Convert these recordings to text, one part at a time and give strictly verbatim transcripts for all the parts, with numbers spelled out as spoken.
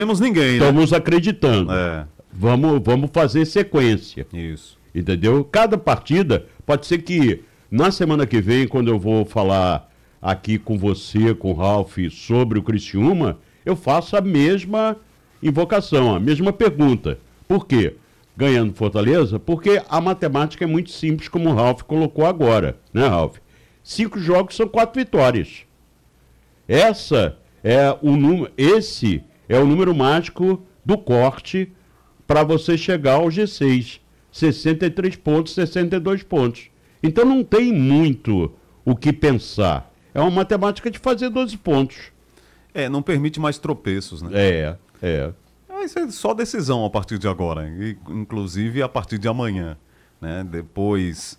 temos ninguém, né? Estamos acreditando. É. Vamos, vamos fazer sequência. Isso. Entendeu? Cada partida, pode ser que na semana que vem, quando eu vou falar aqui com você, com o Ralf, sobre o Criciúma, eu faço a mesma invocação, a mesma pergunta. Por quê? Ganhando Fortaleza? Porque a matemática é muito simples, como o Ralf colocou agora, né, Ralf? Cinco jogos são quatro vitórias. Essa é o número, esse é o número mágico do corte para você chegar ao G seis. sessenta e três pontos, sessenta e dois pontos. Então não tem muito o que pensar. É uma matemática de fazer doze pontos. É, não permite mais tropeços, né? É, é. Vai ser só decisão a partir de agora, e, inclusive a partir de amanhã, né? Depois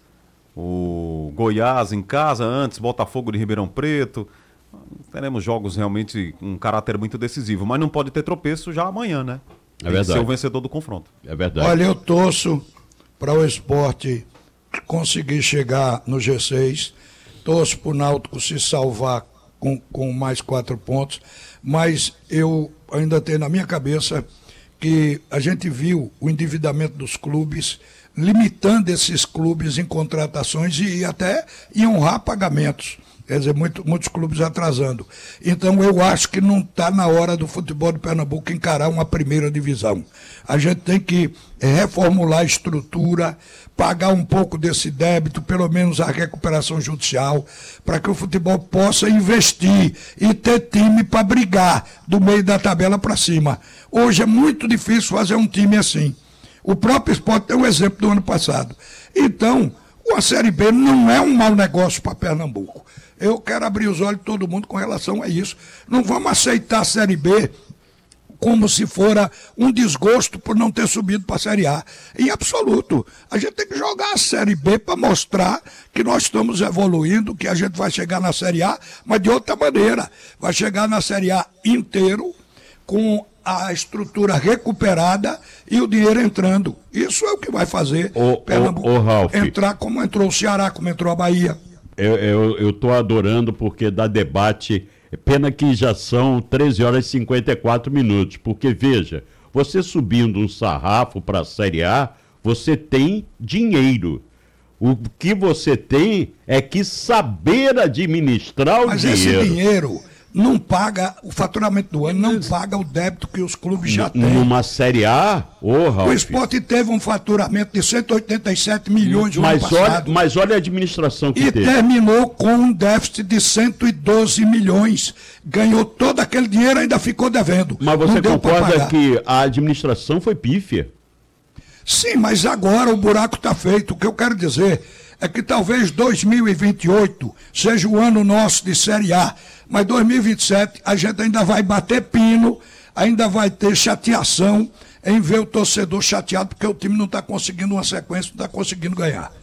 o Goiás em casa, antes Botafogo de Ribeirão Preto. Teremos jogos realmente com um caráter muito decisivo, mas não pode ter tropeço já amanhã, né? É Tem verdade. que ser o vencedor do confronto. É verdade. Olha, eu torço para o Sport conseguir chegar no G seis, torço para o Náutico se salvar com, com mais quatro pontos, mas eu ainda tenho na minha cabeça que a gente viu o endividamento dos clubes, limitando esses clubes em contratações e até em honrar pagamentos. Quer dizer, muito, muitos clubes atrasando. Então, eu acho que não está na hora do futebol de Pernambuco encarar uma primeira divisão. A gente tem que reformular a estrutura, pagar um pouco desse débito, pelo menos a recuperação judicial, para que o futebol possa investir e ter time para brigar do meio da tabela para cima. Hoje é muito difícil fazer um time assim. O próprio Sport tem um exemplo do ano passado. Então, a Série B não é um mau negócio para Pernambuco. Eu quero abrir os olhos de todo mundo com relação a isso. Não vamos aceitar a Série B como se fora um desgosto por não ter subido para a Série A. Em absoluto. A gente tem que jogar a Série B para mostrar que nós estamos evoluindo, que a gente vai chegar na Série A, mas de outra maneira. Vai chegar na Série A inteiro, com a estrutura recuperada e o dinheiro entrando. Isso é o que vai fazer o, Pernambuco o, o Ralf, entrar como entrou o Ceará, como entrou a Bahia. Eu, eu, eu tô adorando porque dá debate, pena que já são treze horas e cinquenta e quatro minutos, porque veja, você subindo um sarrafo para a Série A, você tem dinheiro. O que você tem é que saber administrar o Mas dinheiro. Mas esse dinheiro não paga, o faturamento do ano não paga o débito que os clubes já têm. Numa Série A, oh, Ralf, o Sport teve um faturamento de cento e oitenta e sete milhões no ano mas passado. Olha, mas olha a administração que e teve. E terminou com um déficit de cento e doze milhões. Ganhou todo aquele dinheiro e ainda ficou devendo. Mas você não concorda que a administração foi pífia? Sim, mas agora o buraco está feito. O que eu quero dizer é que talvez dois mil e vinte e oito seja o ano nosso de Série A, mas dois mil e vinte e sete a gente ainda vai bater pino, ainda vai ter chateação em ver o torcedor chateado porque o time não está conseguindo uma sequência, não está conseguindo ganhar.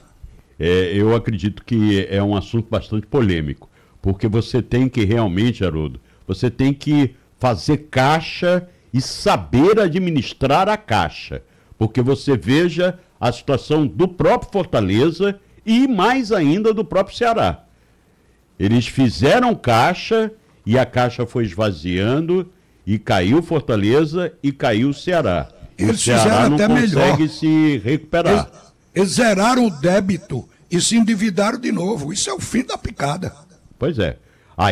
É, eu acredito que é um assunto bastante polêmico, porque você tem que realmente, Haroldo, você tem que fazer caixa e saber administrar a caixa, porque você veja a situação do próprio Fortaleza e mais ainda do próprio Ceará. Eles fizeram caixa e a caixa foi esvaziando e caiu Fortaleza e caiu o Ceará. Eles o Ceará não até consegue melhor. se recuperar. Eles, eles zeraram o débito e se endividaram de novo. Isso é o fim da picada. Pois é.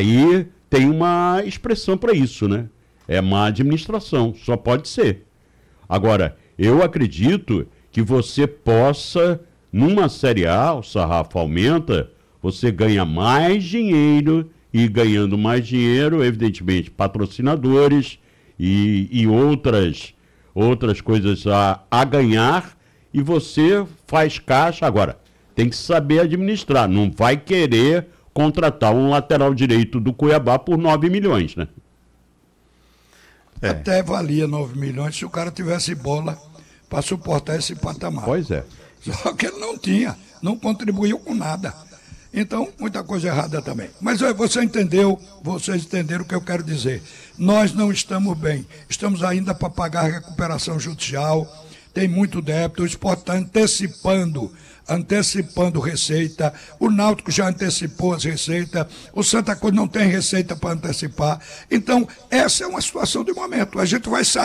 Aí tem uma expressão para isso, né? É má administração, só pode ser. Agora, eu acredito que você possa, numa Série A, o sarrafo aumenta, você ganha mais dinheiro e ganhando mais dinheiro, evidentemente, patrocinadores e, e outras, outras coisas a, a ganhar e você faz caixa. Agora, tem que saber administrar, não vai querer contratar um lateral direito do Cuiabá por nove milhões, né? É. Até valia nove milhões se o cara tivesse bola para suportar esse patamar. Pois é. Só que ele não tinha, não contribuiu com nada. Então, muita coisa errada também. Mas você entendeu, vocês entenderam o que eu quero dizer. Nós não estamos bem. Estamos ainda para pagar a recuperação judicial, tem muito débito, o Sport está antecipando, antecipando receita, o Náutico já antecipou as receitas, o Santa Cruz não tem receita para antecipar. Então, essa é uma situação de momento. A gente vai sair